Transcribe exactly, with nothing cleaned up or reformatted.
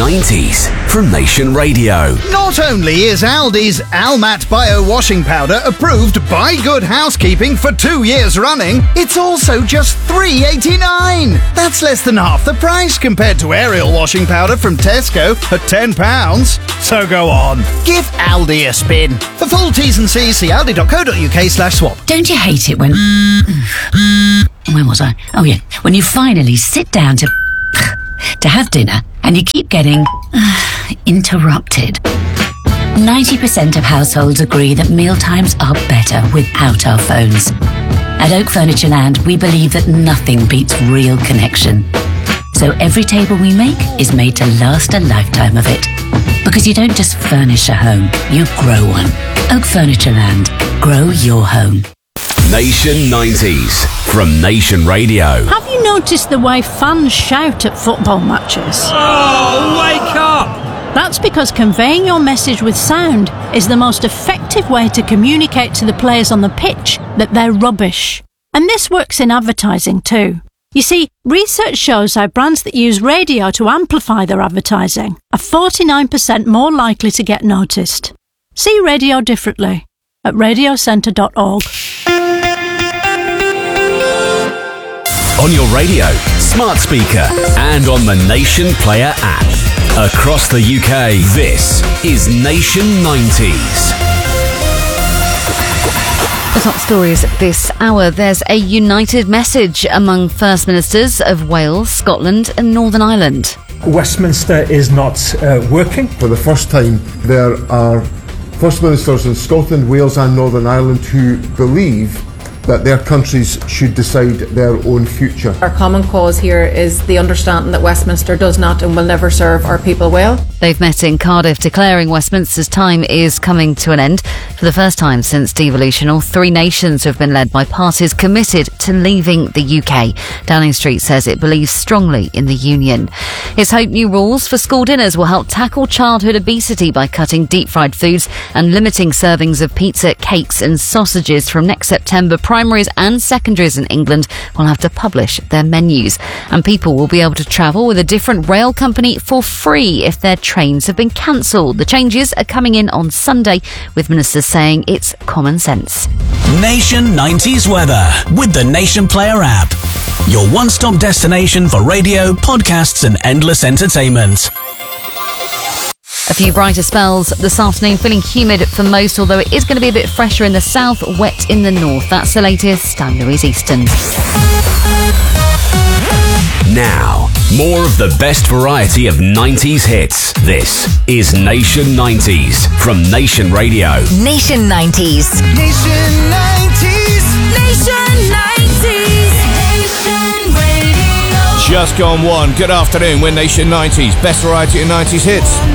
nineties from Nation Radio. Not only is Aldi's Almat Bio Washing Powder approved by Good Housekeeping for two years running, it's also just three eighty-nine. That's less than half the price compared to Ariel washing powder from Tesco at ten pounds. So go on, give Aldi a spin. For full T's and C's, see aldi.co.uk slash swap. Don't you hate it when... Where was I? Oh yeah, when you finally sit down to... to have dinner and you keep getting... interrupted. ninety percent of households agree that mealtimes are better without our phones. At Oak Furniture Land, we believe that nothing beats real connection. So every table we make is made to last a lifetime of it. Because you don't just furnish a home, you grow one. Oak Furniture Land. Grow your home. Nation nineties from Nation Radio. Have you noticed the way fans shout at football matches? Oh, wake up! That's because conveying your message with sound is the most effective way to communicate to the players on the pitch that they're rubbish. And this works in advertising too. You see, research shows how brands that use radio to amplify their advertising are forty-nine percent more likely to get noticed. See radio differently at radio centre dot org. On your radio, smart speaker, and on the Nation Player app. Across the U K, this is Nation nineties. The top stories this hour. There's a united message among First Ministers of Wales, Scotland and Northern Ireland. Westminster is not uh, working. For the first time, there are First Ministers in Scotland, Wales and Northern Ireland who believe that their countries should decide their own future. Our common cause here is the understanding that Westminster does not and will never serve our people well. They've met in Cardiff, declaring Westminster's time is coming to an end. For the first time since devolution, all three nations have been led by parties committed to leaving the U K. Downing Street says it believes strongly in the union. It's hoped new rules for school dinners will help tackle childhood obesity by cutting deep-fried foods and limiting servings of pizza, cakes and sausages. From next September, primaries and secondaries in England will have to publish their menus, and people will be able to travel with a different rail company for free if their trains have been cancelled. The changes are coming in on Sunday, with ministers saying it's common sense. Nation nineties weather with the Nation Player app. Your one-stop destination for radio, podcasts and endless entertainment. A few brighter spells this afternoon, feeling humid for most, although it is going to be a bit fresher in the south, wet in the north. That's the latest. I'm Louise Easton. Now, more of the best variety of nineties hits. This is Nation nineties from Nation Radio. Nation nineties. Nation nineties. Nation nineties. Nation Radio. Just gone one. Good afternoon. We're Nation nineties. Best variety of nineties hits.